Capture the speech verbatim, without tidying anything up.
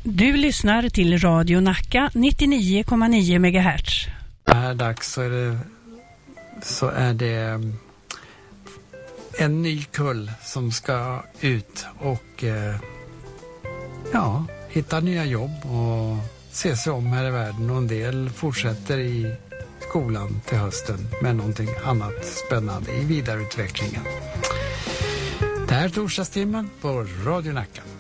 Du lyssnar till Radio Nacka nittionio komma nio megahertz. Här dags så är det, så är det en ny kull som ska ut och eh, ja, hitta nya jobb och se sig om här i världen, och en del fortsätter i skolan till hösten med någonting annat spännande i vidareutvecklingen. Det här är torsdagstimmen på Radio Nacka.